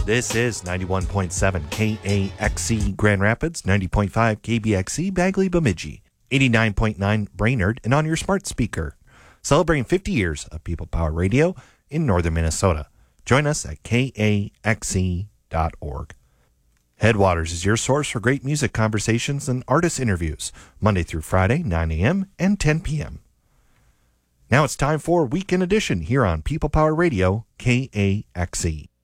This is 91.7 KAXE Grand Rapids, 90.5 KBXE Bagley Bemidji, 89.9 Brainerd, and on your smart speaker. Celebrating 50 years of People Power Radio in northern Minnesota. Join us at kaxe.org. Headwaters is your source for great music conversations and artist interviews, Monday through Friday, 9 a.m. and 10 p.m. Now it's time for Weekend Edition here on People Power Radio, KAXE.